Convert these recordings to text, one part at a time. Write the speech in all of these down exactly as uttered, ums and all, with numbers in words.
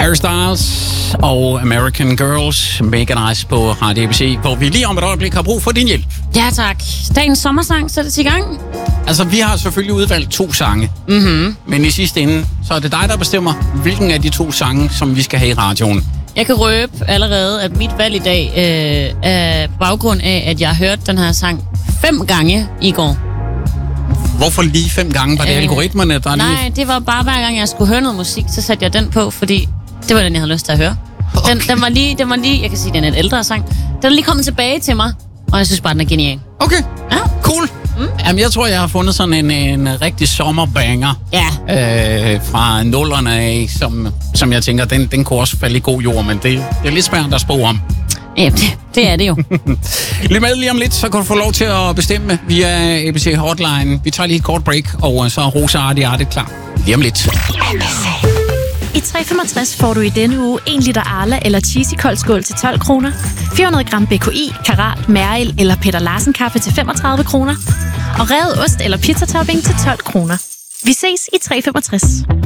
Harry Styles og American Girls, Mega Nice på Radio A B C, hvor vi lige om et øjeblik har brug for din hjælp. Ja tak. Dagens sommersang sættes i gang. Altså, vi har selvfølgelig udvalgt to sange, Mhm. men i sidste ende, så er det dig, der bestemmer, hvilken af de to sange, som vi skal have i radioen. Jeg kan røbe allerede, at mit valg i dag øh, er på baggrund af, at jeg har hørt den her sang fem gange i går. Hvorfor lige fem gange? Var det øh, algoritmerne, der lige... Nej, det var bare hver gang, jeg skulle høre noget musik, så satte jeg den på, fordi det var den, jeg havde lyst til at høre. Okay. Den, den, var lige, den var lige, jeg kan sige, den er en ældre sang. Den er lige kommet tilbage til mig, og jeg synes bare, den er genial. Okay, ja. Cool. Mm. Jamen, jeg tror, jeg har fundet sådan en, en rigtig sommerbanger ja. øh, fra nullerne af, som, som jeg tænker, den, den kunne også falde i god jord, men det, det er lidt svært at spå om. Ja, det, det er det jo. Lige med lige om lidt, så kan du få lov til at bestemme via A B C Hotline. Vi tager lige et kort break, og så er Rosa Arti Arte klar. Lige om lidt. I tre femogtres får du i denne uge en liter Arla eller Cheesy koldskål til tolv kroner, fire hundrede gram B K I, Karat, Mæril eller Peter Larsen kaffe til femogtredive kroner, og revet ost eller pizzatopping til tolv kroner. Vi ses i tre femogtres.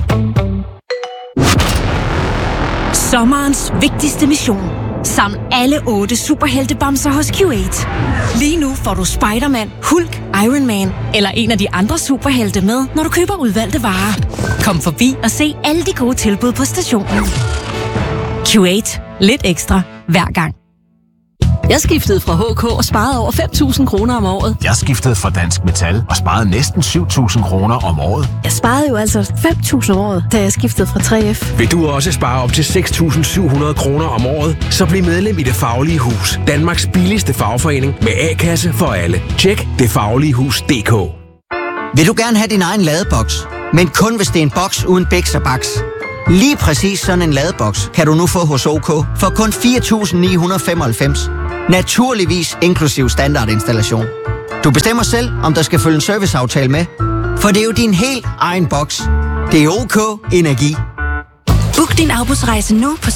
Sommerens vigtigste mission. Saml alle otte superheltebamser hos Q otte. Lige nu får du Spider-Man, Hulk, Iron Man eller en af de andre superhelte med, når du køber udvalgte varer. Kom forbi og se alle de gode tilbud på stationen. Q otte. Lidt ekstra hver gang. Jeg skiftede fra H K og sparede over fem tusind kroner om året. Jeg skiftede fra Dansk Metal og sparede næsten syv tusind kroner om året. Jeg sparede jo altså fem tusind om året, da jeg skiftede fra tre F. Vil du også spare op til seks tusind syv hundrede kroner om året, så bliv medlem i Det Faglige Hus. Danmarks billigste fagforening med A-kasse for alle. Tjek det faglige hus punktum d k. Vil du gerne have din egen ladeboks, men kun hvis det er en boks uden biks og baks? Lige præcis sådan en ladeboks kan du nu få hos OK for kun fire tusind ni hundrede femoghalvfems. Naturligvis inklusiv standardinstallation. Du bestemmer selv, om der skal følge en serviceaftale med, for det er jo din helt egen boks. Det er OK Energi. Book din afbudsrejse nu på